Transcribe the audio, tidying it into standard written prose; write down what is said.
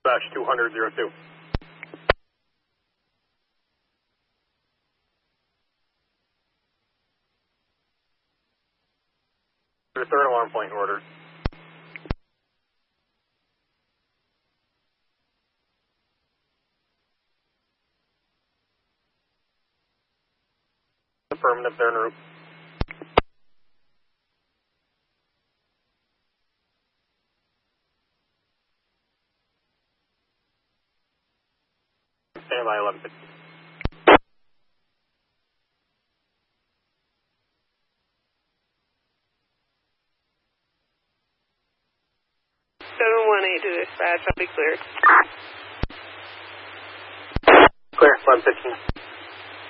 200-02. Your third alarm point order. Affirmative, they're en route. Stand by 1150. To dispatch, I'll be clear. Clear, 1115.